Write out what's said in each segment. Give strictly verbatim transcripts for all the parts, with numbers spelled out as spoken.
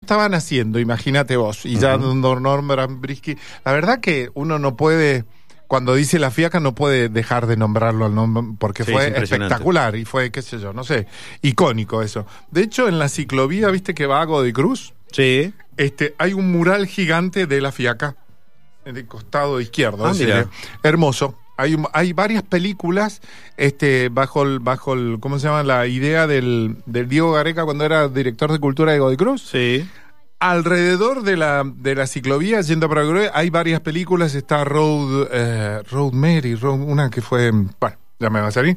estaban haciendo, imagínate vos, y ya uh-huh. don Norman Brisky, la verdad que uno no puede, cuando dice La Fiaca no puede dejar de nombrarlo al nombre, porque sí, fue espectacular y fue, qué sé yo, no sé, icónico eso. De hecho, en la ciclovía, ¿viste que va a Godoy Cruz? Sí. Este, hay un mural gigante de La Fiaca, en el costado izquierdo. Ah, ese, mira. Hermoso. Hay, hay varias películas este, bajo el, bajo el, ¿cómo se llama? La idea del, del Diego Gareca cuando era director de cultura de Godoy Cruz. Sí. Alrededor de la, de la ciclovía, yendo para Godoy, hay varias películas. Está Road, eh, Road Mary, Road, una que fue, bueno, ya me va a salir.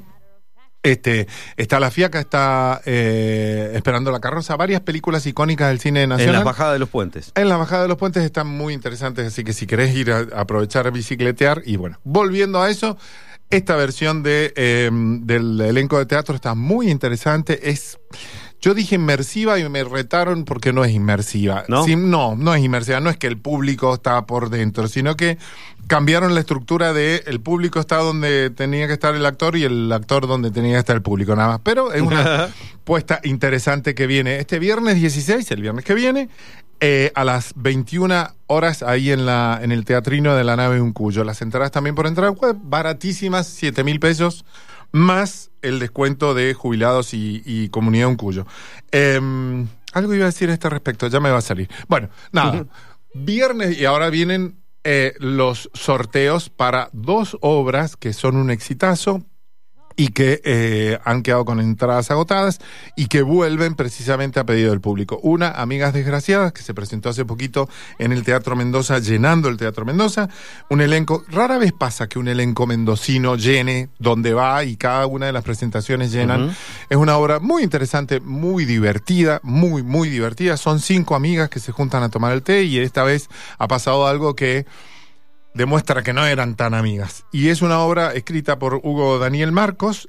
Este, está La Fiaca, está eh, Esperando la carroza, varias películas icónicas del cine nacional. En las bajadas de los puentes. En las bajadas de los puentes están muy interesantes, así que si querés ir a, a aprovechar a bicicletear, y bueno, volviendo a eso, esta versión de eh, del elenco de teatro está muy interesante, es... Yo dije inmersiva y me retaron porque no es inmersiva. ¿No? Sí, no, no es inmersiva. No es que el público está por dentro, sino que cambiaron la estructura de el público está donde tenía que estar el actor y el actor donde tenía que estar el público, nada más. Pero es una puesta interesante que viene este viernes dieciséis, el viernes que viene, eh, a las veintiuna horas ahí en la en el Teatrino de la Nave Uncuyo. Las entradas también por entrada web, baratísimas, siete mil pesos. Más el descuento de jubilados y, y comunidad Uncuyo. Eh, algo iba a decir a este respecto, ya me va a salir. Bueno, nada, viernes y ahora vienen eh, los sorteos para dos obras que son un exitazo y que eh, han quedado con entradas agotadas y que vuelven precisamente a pedido del público. Una, Amigas Desgraciadas, que se presentó hace poquito en el Teatro Mendoza, llenando el Teatro Mendoza. Un elenco, rara vez pasa que un elenco mendocino llene donde va y cada una de las presentaciones llenan. Uh-huh. Es una obra muy interesante, muy divertida, muy, muy divertida. Son cinco amigas que se juntan a tomar el té y esta vez ha pasado algo que demuestra que no eran tan amigas. Y es una obra escrita por Hugo Daniel Marcos,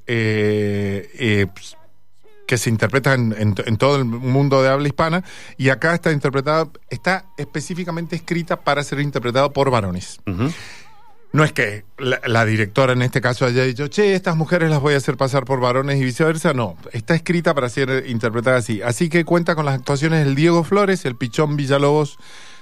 eh, eh, que se interpreta en, en, en todo el mundo de habla hispana, y acá está interpretada, está específicamente escrita para ser interpretada por varones. Uh-huh. No es que la, la directora en este caso haya dicho, che, estas mujeres las voy a hacer pasar por varones y viceversa. No, está escrita para ser interpretada así. Así que cuenta con las actuaciones del Diego Flores, el Pichón Villalobos,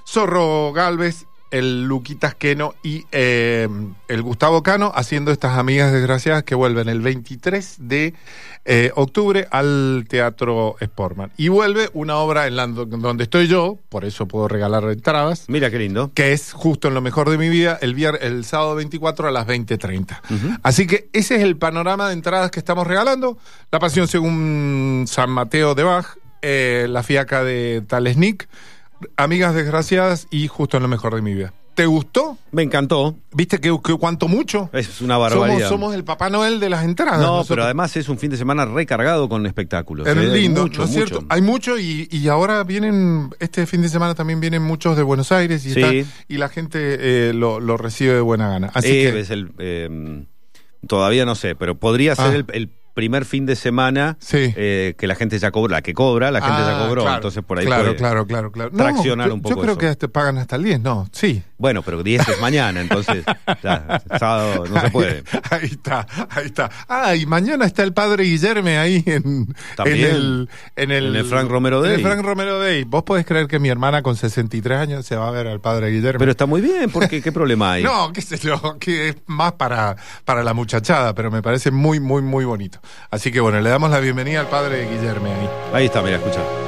Zorro Galvez, el Luquitas Queno y eh, el Gustavo Cano, haciendo estas Amigas Desgraciadas que vuelven el veintitrés de octubre al Teatro Sportman. Y vuelve una obra en la, donde estoy yo, por eso puedo regalar entradas. Mira qué lindo. Que es justo en Lo Mejor de mi Vida, el, vier, el sábado veinticuatro a las veinte treinta. Uh-huh. Así que ese es el panorama de entradas que estamos regalando. La Pasión según San Mateo de Bach, eh, La Fiaca de Talesnik, Amigas Desgraciadas y Justo en Lo Mejor de mi Vida. ¿Te gustó? Me encantó. ¿Viste que, que cuánto mucho? Es una barbaridad. Somos, somos el Papá Noel de las entradas. No, nosotros. Pero además es un fin de semana recargado con espectáculos. Es ¿eh? lindo, mucho, ¿no es cierto? mucho. Hay mucho y, y ahora vienen, este fin de semana también vienen muchos de Buenos Aires y, sí. está, y la gente eh, lo, lo recibe de buena gana. Así eh, que es el, eh, todavía no sé, pero podría ser ah. el, el primer fin de semana sí. eh, que la gente ya cobra, la que cobra, la gente ah, ya cobró, claro, entonces por ahí claro, puede claro, claro, claro. traccionar no, un poco yo creo eso. que hasta pagan hasta el diez, no, sí. Bueno, pero diez es mañana, entonces ya, sábado no se puede. Ahí, ahí está, ahí está. Ah, y mañana está el padre Guillerme ahí en, en el en el, en el Frank Romero Day. En el Frank Romero Day. ¿Vos podés creer que mi hermana con sesenta y tres años se va a ver al padre Guillerme? Pero está muy bien, porque ¿qué problema hay? No, qué sé yo, que es más para, para la muchachada, pero me parece muy, muy, muy bonito. Así que bueno, le damos la bienvenida al padre Guillerme ahí. Ahí está, mira, escucha.